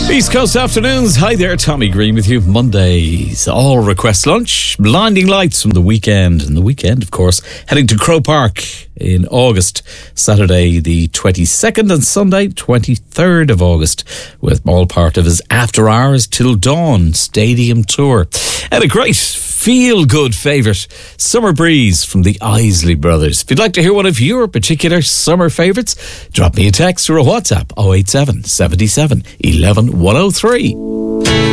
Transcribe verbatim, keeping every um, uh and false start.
East Coast afternoons. Hi there, Tommy Green with you. Mondays, all request lunch, blinding lights from the weekend. And the weekend, of course, heading to Croke Park in August, Saturday the twenty-second and Sunday twenty-third of August, with all part of his After Hours Till Dawn stadium tour. And a great feel-good favourite, Summer Breeze from the Isley Brothers. If you'd like to hear one of your particular summer favourites, drop me a text or a WhatsApp oh eight seven, seven seven, one one, one oh three.